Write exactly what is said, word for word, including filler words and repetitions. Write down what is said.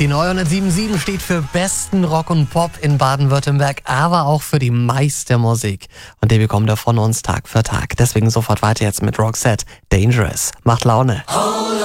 Die neunhundertsieben Komma sieben steht für besten Rock und Pop in Baden-Württemberg, aber auch für die meiste Musik. Und die bekommt er von uns Tag für Tag. Deswegen sofort weiter jetzt mit Roxette. Dangerous. Macht Laune.